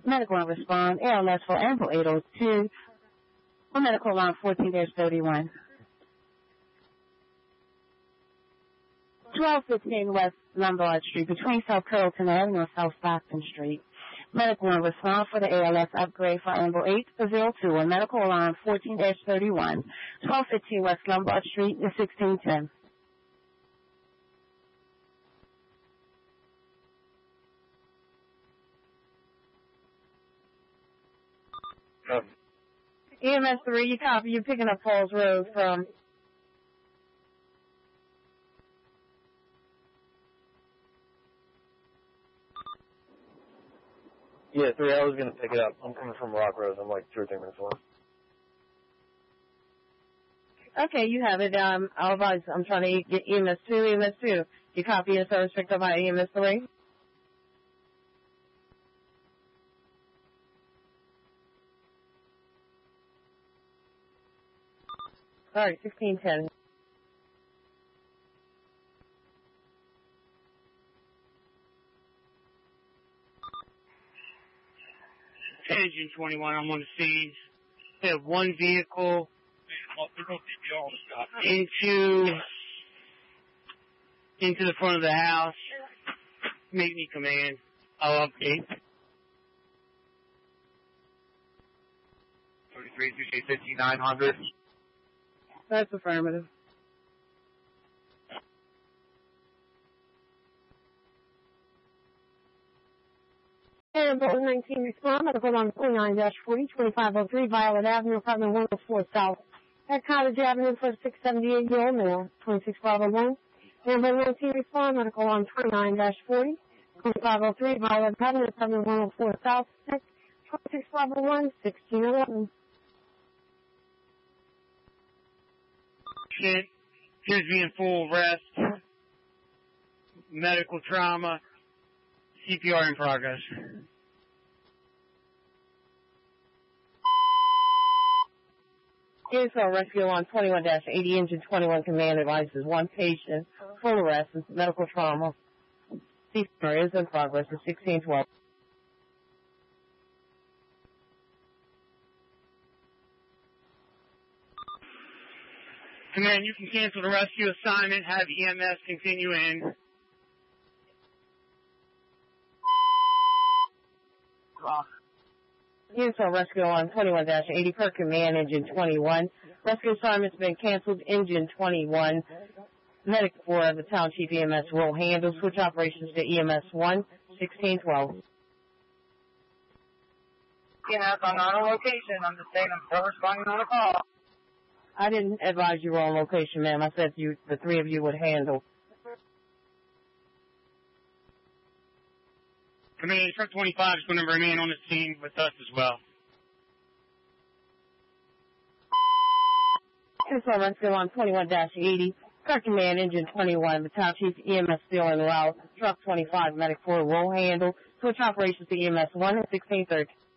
Medical and respond, ALS for Amble 802, on medical line 14-31. 1215 West Lombard Street, between South Carrollton Avenue and South Stockton Street. Medical and respond for the ALS upgrade for Amble 802, on medical line 14-31. 1215 West Lombard Street, 1610. EMS 3, you copy. You're picking up Falls Road from... Yeah, 3, I was going to pick it up. I'm coming from Rock Rose. I'm like 2 or 3 minutes away. Okay, you have it. I'll advise. I'm trying to get EMS 2. You copy your service picked up by EMS 3? All right, 1610. Engine 21, I'm on the scene. We have one vehicle into the front of the house. Make me command. I'll update. 33, you say 5900? That's affirmative. Amble 19 respond, medical on 49-40, 2503 Violet Avenue, apartment 104 South. At Cottage Avenue for 678-year-old male, 26501. Amble 19 respond, medical on 29-40, 2503 Violet Avenue, apartment 104 South. 26501, 1611. Shit. Appears to be in full rest. Medical trauma. CPR in progress. Insult rescue on 21-80, engine 21 command advises one patient, full arrest, and medical trauma. CPR is in progress at 1612. Command, you can cancel the rescue assignment, have EMS continue in. Insult rescue on 21-80 per command, engine 21. Rescue assignment's been canceled, engine 21. Medic 4 of the Township EMS will handle. Switch operations to EMS 1, 1612. EMS, I'm not on location. I'm just saying I'm still responding on a call. I didn't advise you were on location, ma'am. I said the 3 of you would handle. Command, truck 25 is going to remain on the scene with us as well. Insult rescue on 21-80. Per command, engine 21. The Township EMS still en route. Truck 25, medic 4 will handle. Switch operations to EMS 1 at 1630.